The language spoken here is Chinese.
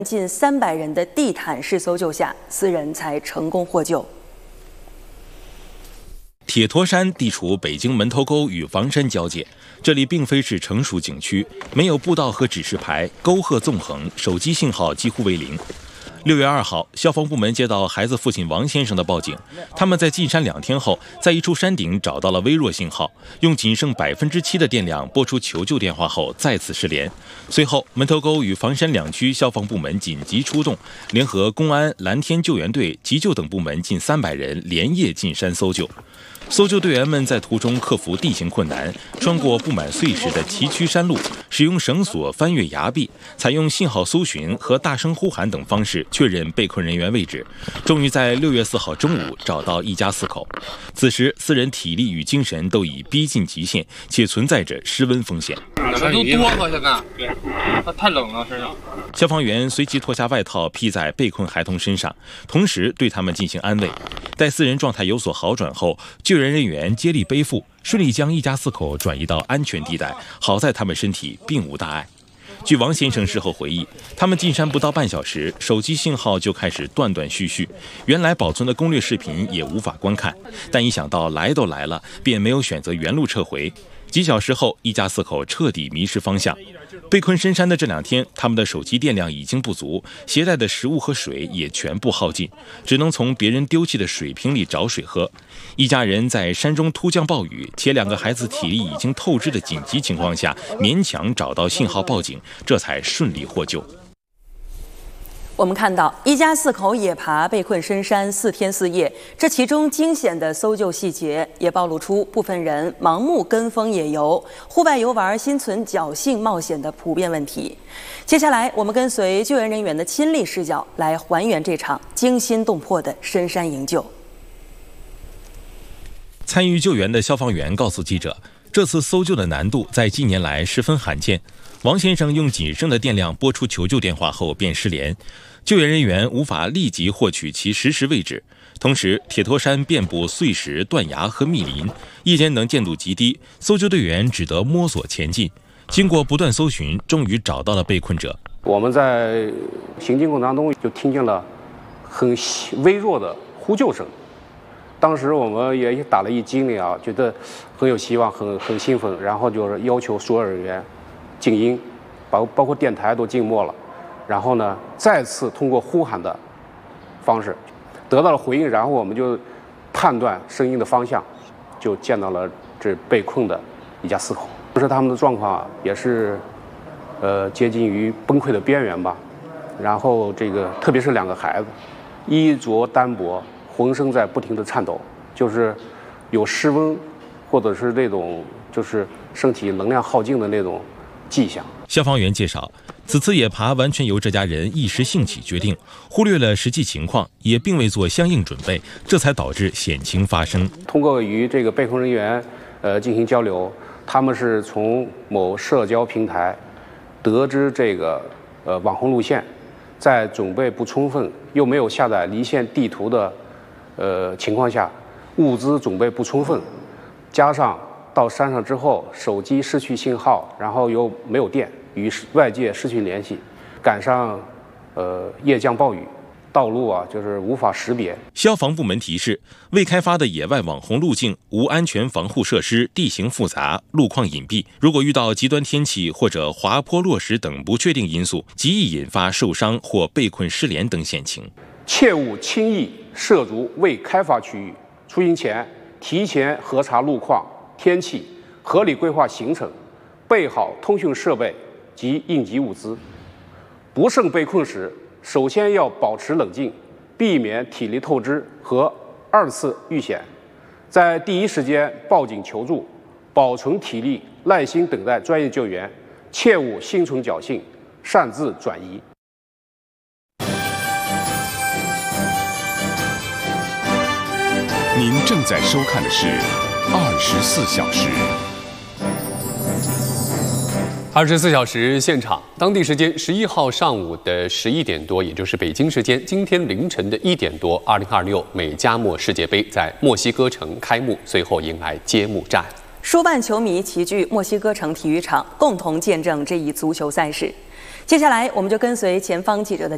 近300人的地毯式搜救下，4人才成功获救。 铁驼山地处北京门头沟与房山交界，这里并非是成熟景区，没有步道和指示牌，沟壑纵横，手机信号几乎为零。6月2号，消防部门接到孩子父亲王先生的报警，他们在进山2天后，在一处山顶找到了微弱信号，用仅剩7%的电量拨出求救电话后再次失联。随后，门头沟与房山2区消防部门紧急出动，联合公安、蓝天救援队、急救等部门近300人连夜进山搜救。搜救队员们在途中克服地形困难，穿过布满碎石的崎岖山路，使用绳索翻越崖壁，采用信号搜寻和大声呼喊等方式确认被困人员位置，终于在6月4号中午找到一家4口。此时4人体力与精神都已逼近极限，且存在着失温风险。 人都多了，现在对，它太冷了身上。 消防员随即脱下外套披在被困孩童身上，同时对他们进行安慰。待4人状态有所好转后，救援人员接力背负，顺利将一家4口转移到安全地带。好在他们身体并无大碍。据王先生事后回忆，他们进山不到半小时，手机信号就开始断断续续，原来保存的攻略视频也无法观看。但一想到来都来了，便没有选择原路撤回。几小时后，一家4口彻底迷失方向。被困深山的这2天，他们的手机电量已经不足，携带的食物和水也全部耗尽，只能从别人丢弃的水瓶里找水喝。一家人在山中突降暴雨，且2个孩子体力已经透支的紧急情况下，勉强找到信号报警，这才顺利获救。 我们看到一家4口野爬被困深山4天4夜，这其中惊险的搜救细节也暴露出部分人盲目跟风野游、户外游玩心存侥幸冒险的普遍问题。接下来，我们跟随救援人员的亲历视角来还原这场惊心动魄的深山营救。 参与救援的消防员告诉记者，这次搜救的难度在近年来十分罕见。王先生用仅剩的电量拨出求救电话后便失联，救援人员无法立即获取其实时位置。同时，铁驼山遍布碎石、断崖和密林，夜间能见度极低，搜救队员只得摸索前进。经过不断搜寻，终于找到了被困者。 我们在行进过程当中就听见了很微弱的呼救声，当时我们也打了一激灵啊，觉得很有希望，很兴奋，然后就是要求所有人员静音，包括电台都静默了，然后呢，再次通过呼喊的方式得到了回应，然后我们就判断声音的方向，就见到了这被困的一家4口。当时他们的状况也是接近于崩溃的边缘吧，然后这个特别是2个孩子，衣着单薄，浑身在不停地颤抖，就是有失温或者是那种就是身体能量耗尽的那种迹象。 消防员介绍，此次野爬完全由这家人一时兴起决定，忽略了实际情况，也并未做相应准备，这才导致险情发生。 通过与这个被困人员进行交流，他们是从某社交平台得知这个网红路线，在准备不充分又没有下载离线地图的情况下，物资准备不充分，加上到山上之后手机失去信号，然后又没有电，与外界失去联系，赶上夜降暴雨，道路啊就是无法识别。 消防部门提示，未开发的野外网红路径无安全防护设施，地形复杂，路况隐蔽，如果遇到极端天气或者滑坡落石等不确定因素，极易引发受伤或被困失联等险情。 切勿轻易涉足未开发区域，出行前提前核查路况、天气，合理规划行程，备好通讯设备及应急物资。不慎被困时，首先要保持冷静，避免体力透支和2次遇险，在第一时间报警求助，保存体力，耐心等待专业救援，切勿心存侥幸，擅自转移。 您正在收看的是24小时。 24小时现场，当地时间11号上午的11点多，也就是北京时间今天凌晨的1点多，2026美加墨世界杯在墨西哥城开幕，随后迎来揭幕战。 数万球迷齐聚墨西哥城体育场，共同见证这一足球赛事。接下来，我们就跟随前方记者的